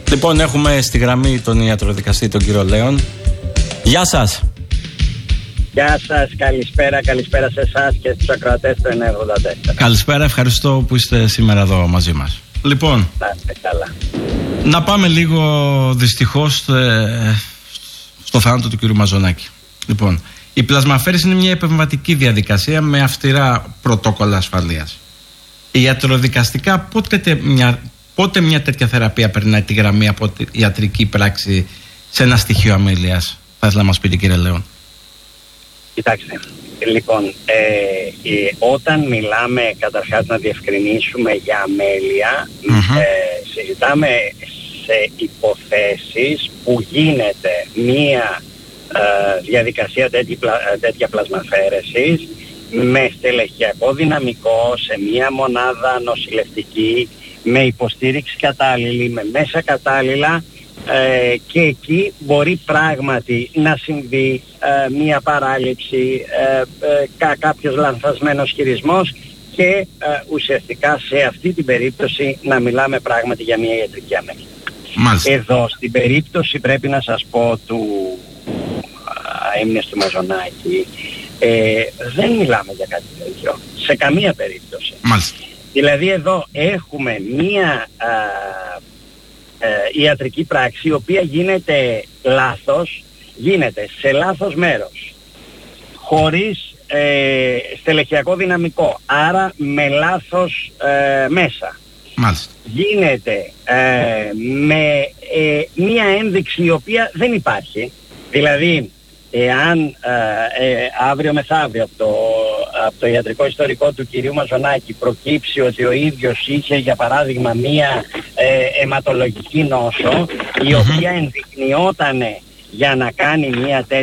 Λοιπόν, έχουμε στη γραμμή τον ιατροδικαστή, τον κύριο Λέων. Γεια σας. Γεια σας, καλησπέρα σε εσάς και στους ακροατές του 984. Καλησπέρα, ευχαριστώ που είστε σήμερα εδώ μαζί μας. Λοιπόν, καλά. Να πάμε λίγο δυστυχώς στο θάνατο του κύριου Μαζονάκη. Λοιπόν, η πλασμαφέρηση είναι μια επεμβατική διαδικασία με αυστηρά πρωτόκολλα ασφαλείας. Ιατροδικαστικά πότε μια τέτοια θεραπεία περνάει τη γραμμή από τη ιατρική πράξη σε ένα στοιχείο αμέλειας? Θα ήθελα να μας πείτε, κύριε Λέων. Κοιτάξτε, λοιπόν, όταν μιλάμε, καταρχάς να διευκρινίσουμε για αμέλεια, συζητάμε σε υποθέσεις που γίνεται μία διαδικασία τέτοια πλασμαφέρεσης με στελεχειακό δυναμικό σε μία μονάδα νοσηλευτική, με υποστήριξη κατάλληλη, με μέσα κατάλληλα, και εκεί μπορεί πράγματι να συμβεί μία παράληψη, κάποιος λανθασμένος χειρισμός και ουσιαστικά σε αυτή την περίπτωση να μιλάμε πράγματι για μία ιατρική αμέλεια. Εδώ στην περίπτωση, πρέπει να σας πω, του έμεινες του Μαζονάκη, δεν μιλάμε για κάτι τέτοιο σε καμία περίπτωση. Δηλαδή εδώ έχουμε μία ιατρική πράξη η οποία γίνεται σε λάθος μέρος, χωρίς στελεχειακό δυναμικό, άρα με λάθος μέσα. Γίνεται με μία ένδειξη η οποία δεν υπάρχει. Δηλαδή, εάν αύριο μεθαύριο από το ιατρικό ιστορικό του κυρίου Μαζονάκη προκύψει ότι ο ίδιος είχε, για παράδειγμα, μία αιματολογική νόσο η οποία ενδεικνυότανε για να κάνει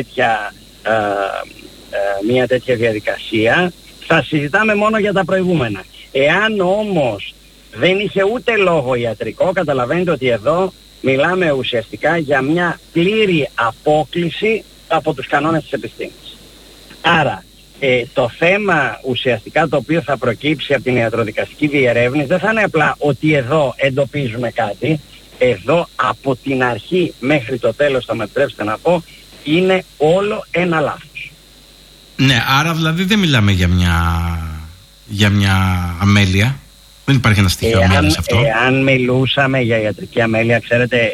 μία τέτοια διαδικασία, θα συζητάμε μόνο για τα προηγούμενα. Εάν όμως δεν είχε ούτε λόγο ιατρικό, καταλαβαίνετε ότι εδώ μιλάμε ουσιαστικά για μια πλήρη απόκλιση από τους κανόνες της επιστήμης. Άρα το θέμα ουσιαστικά το οποίο θα προκύψει από την ιατροδικαστική διερεύνηση δεν θα είναι απλά ότι εδώ εντοπίζουμε κάτι. Εδώ από την αρχή μέχρι το τέλος, θα με επιτρέψετε να πω, είναι όλο ένα λάθος. Ναι, άρα δηλαδή δεν μιλάμε για μια αμέλεια. Δεν υπάρχει ένα στοιχείο αμέλειας σε αυτό. Αν μιλούσαμε για ιατρική αμέλεια, ξέρετε,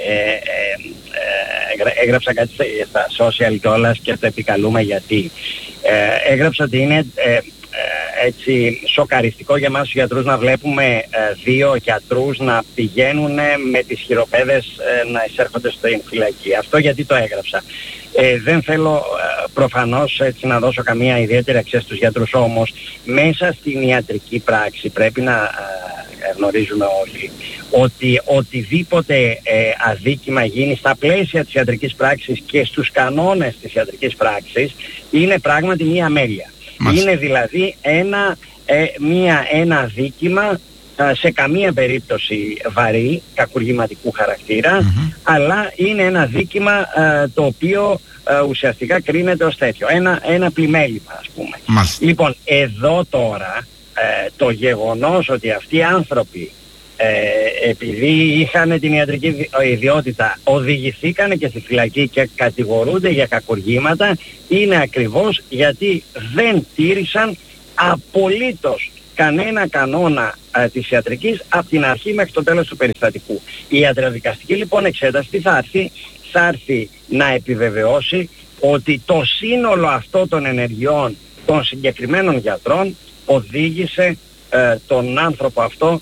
έγραψα κάτι στα social κιόλας και το επικαλούμε γιατί. Έγραψα ότι είναι έτσι σοκαριστικό για εμάς τους γιατρούς να βλέπουμε δύο γιατρούς να πηγαίνουν με τις χειροπέδες να εισέρχονται στην φυλακή. Αυτό γιατί το έγραψα. Δεν θέλω προφανώς έτσι να δώσω καμία ιδιαίτερη αξία στους γιατρούς, όμως μέσα στην ιατρική πράξη πρέπει να γνωρίζουμε όλοι ότι οτιδήποτε αδίκημα γίνει στα πλαίσια της ιατρικής πράξης και στους κανόνες της ιατρικής πράξης είναι πράγματι μία αμέλεια. Είναι δηλαδή ένα αδίκημα σε καμία περίπτωση βαρύ, κακουργηματικού χαρακτήρα, αλλά είναι ένα αδίκημα το οποίο ουσιαστικά κρίνεται ως τέτοιο. Ένα πλημέλημα, ας πούμε. Λοιπόν, εδώ τώρα το γεγονός ότι αυτοί οι άνθρωποι επειδή είχαν την ιατρική ιδιότητα οδηγηθήκανε και στη φυλακή και κατηγορούνται για κακουργήματα, είναι ακριβώς γιατί δεν τήρησαν απολύτως κανένα κανόνα της ιατρικής από την αρχή μέχρι το τέλος του περιστατικού. Η ιατροδικαστική λοιπόν εξέταση τι θα έρθει? Θα έρθει να επιβεβαιώσει ότι το σύνολο αυτό των ενεργειών των συγκεκριμένων γιατρών οδήγησε τον άνθρωπο αυτό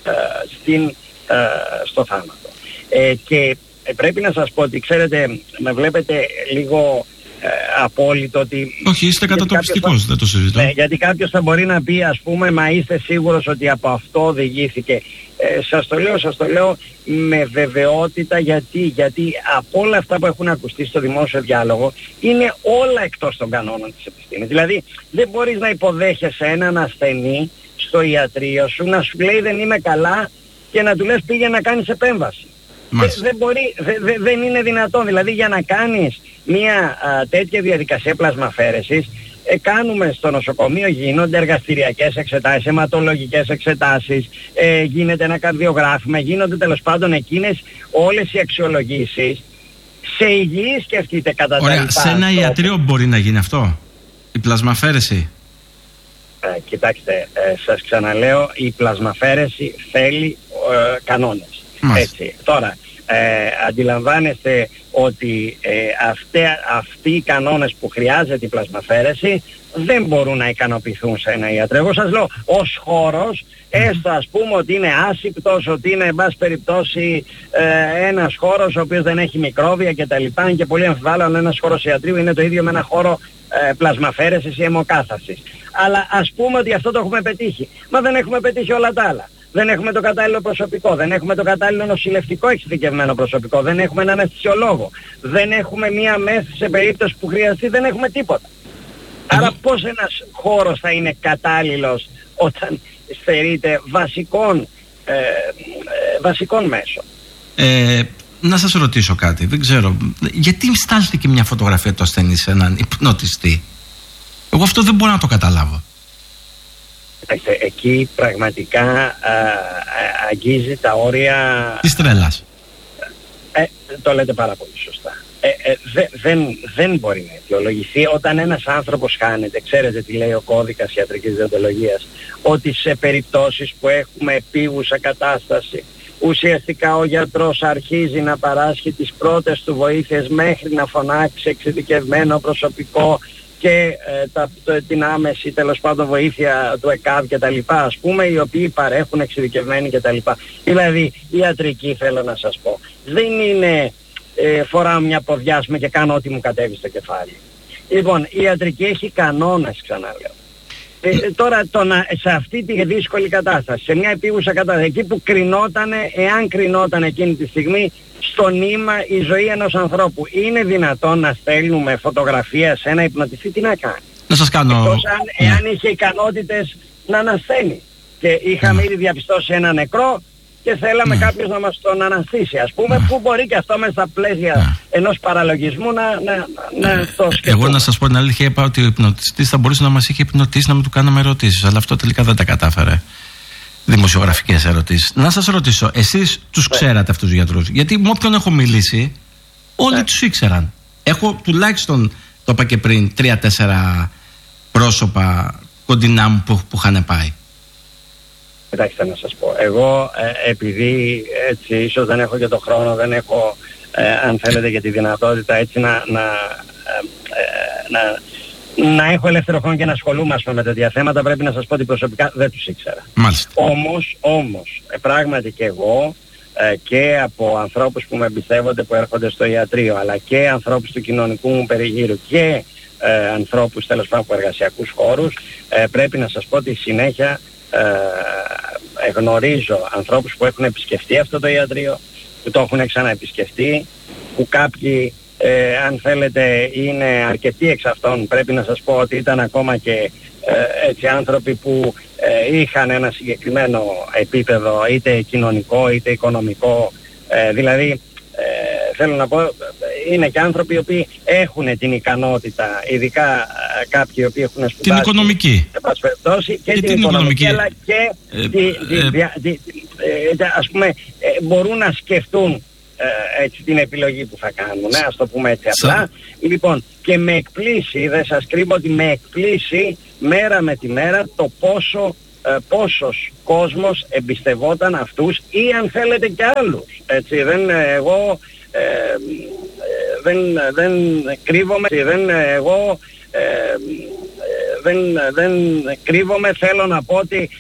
στο θάνατο. Και πρέπει να σας πω ότι, ξέρετε, με βλέπετε λίγο απόλυτο ότι... Όχι, είστε κατατοπιστικός, δεν το συζητώ. Ναι, γιατί κάποιος θα μπορεί να πει, ας πούμε, μα είστε σίγουρος ότι από αυτό οδηγήθηκε? Σας το λέω με βεβαιότητα, γιατί από όλα αυτά που έχουν ακουστεί στο δημόσιο διάλογο είναι όλα εκτός των κανόνων της επιστήμης. Δηλαδή δεν μπορείς να υποδέχεσαι έναν ασθενή στο ιατρείο σου να σου λέει δεν είμαι καλά και να του λες πήγε να κάνεις επέμβαση. Δεν είναι δυνατόν. Δηλαδή για να κάνεις μια τέτοια διαδικασία πλασμαφέρεσης κάνουμε στο νοσοκομείο, γίνονται εργαστηριακές εξετάσεις, αιματολογικές εξετάσεις, γίνεται ένα καρδιογράφημα, γίνονται τέλος πάντων εκείνες όλες οι αξιολογήσεις. Σε υγιή σκεφτείτε κατά τα λοιπά. Σε ένα ιατρείο μπορεί να γίνει αυτό, η πλασμαφαίρεση? Κοιτάξτε, σας ξαναλέω, η πλασμαφαίρεση θέλει κανόνες. Έτσι. Τώρα, αντιλαμβάνεστε ότι αυτοί οι κανόνες που χρειάζεται η πλασμαφαίρεση δεν μπορούν να ικανοποιηθούν σε ένα ιατρό. Εγώ σας λέω, ως χώρος, έστω ας πούμε ότι είναι άσυπτος, ότι είναι εν πάση περιπτώσει ένας χώρος ο οποίος δεν έχει μικρόβια κτλ. Και πολύ αμφιβάλλω αν ένας χώρος ιατρίου είναι το ίδιο με ένα χώρο πλασμαφαίρεσης ή αιμοκάθαρσης. Αλλά ας πούμε ότι αυτό το έχουμε πετύχει. Μα δεν έχουμε πετύχει όλα τα άλλα. Δεν έχουμε το κατάλληλο προσωπικό, δεν έχουμε το κατάλληλο νοσηλευτικό εξειδικευμένο προσωπικό, δεν έχουμε έναν αναισθησιολόγο, δεν έχουμε μία μέθη σε περίπτωση που χρειαστεί, δεν έχουμε τίποτα. Άρα πώς ένας χώρος θα είναι κατάλληλος όταν στερείται βασικών μέσων? Να σας ρωτήσω κάτι, δεν ξέρω, γιατί στάζεται και μια φωτογραφία του ασθενή σε έναν υπνοτιστή? Εγώ αυτό δεν μπορώ να το καταλάβω. Εκεί πραγματικά αγγίζει τα όρια της τρέλας. Το λέτε πάρα πολύ σωστά. Δεν μπορεί να αιτιολογηθεί όταν ένας άνθρωπος χάνεται. Ξέρετε τι λέει ο κώδικας ιατρικής δεοντολογίας? Ότι σε περιπτώσεις που έχουμε επίγουσα κατάσταση, ουσιαστικά ο γιατρός αρχίζει να παράσχει τις πρώτες του βοήθειες μέχρι να φωνάξει εξειδικευμένο προσωπικό και την άμεση τέλος πάντων βοήθεια του ΕΚΑΒ και τα λοιπά, ας πούμε, οι οποίοι παρέχουν εξειδικευμένοι και τα λοιπά. Δηλαδή η ιατρική, θέλω να σας πω, δεν είναι φοράω μια ποδιά και κάνω ό,τι μου κατέβει στο κεφάλι. Λοιπόν, η ιατρική έχει κανόνες, ξαναλέω. Τώρα σε αυτή τη δύσκολη κατάσταση, σε μια επίγουσα κατάσταση, εκεί που εάν κρινόταν εκείνη τη στιγμή στο νήμα η ζωή ενός ανθρώπου, είναι δυνατόν να στέλνουμε φωτογραφία σε ένα υπνοτιστή? Τι να κάνει? Να σας κάνω... Εκτός εάν είχε ικανότητες να ανασθένει. Και είχαμε ήδη διαπιστώσει ένα νεκρό και θέλαμε κάποιος να μας τον αναστήσει, ας πούμε, που μπορεί και αυτό μέσα στα πλαίσια ενός παραλογισμού να το σκεφτούμε. Εγώ να σας πω την αλήθεια, είπα ότι ο υπνοτιστής θα μπορούσε να μας είχε υπνοτίσει, να μην του κάναμε ερωτήσεις, αλλά αυτό τελικά δεν τα κατάφερε. Δημοσιογραφικές ερωτήσεις. Να σας ρωτήσω, εσείς τους ξέρατε αυτούς τους γιατρούς? Γιατί με όποιον έχω μιλήσει, όλοι τους ήξεραν. Έχω τουλάχιστον, το είπα και πριν, 3-4 πρόσωπα κοντινά μου που είχαν πάει. Κοιτάξτε να σας πω, εγώ επειδή έτσι ίσως δεν έχω και το χρόνο, δεν έχω αν θέλετε και τη δυνατότητα έτσι να έχω ελεύθερο χρόνο και να ασχολούμαι με τέτοια θέματα, πρέπει να σας πω ότι προσωπικά δεν τους ήξερα. Μάλιστα. Όμως πράγματι και εγώ και από ανθρώπους που με εμπιστεύονται που έρχονται στο ιατρείο, αλλά και ανθρώπους του κοινωνικού μου περιγύρου και ανθρώπους τέλος πάντων από εργασιακούς χώρους, πρέπει να σας πω ότι συνέχεια γνωρίζω ανθρώπους που έχουν επισκεφτεί αυτό το ιατρείο, που το έχουν ξαναεπισκεφτεί, που κάποιοι αν θέλετε είναι αρκετοί εξ αυτών, πρέπει να σας πω ότι ήταν ακόμα και έτσι άνθρωποι που είχαν ένα συγκεκριμένο επίπεδο είτε κοινωνικό είτε οικονομικό, δηλαδή θέλω να πω είναι και άνθρωποι οι οποίοι έχουν την ικανότητα, ειδικά κάποιοι οι οποίοι έχουν σπουδάσει την οικονομική και την οικονομική αλλά και ας πούμε μπορούν να σκεφτούν έτσι την επιλογή που θα κάνουν, ας το πούμε έτσι απλά. Λοιπόν, και με εκπλήσει, δεν σας κρύβω ότι με εκπλήσει μέρα με τη μέρα το πόσος κόσμος εμπιστευόταν αυτούς ή αν θέλετε και άλλους. Έτσι, δεν κρύβομαι, δεν κρύβομαι, θέλω να πω ότι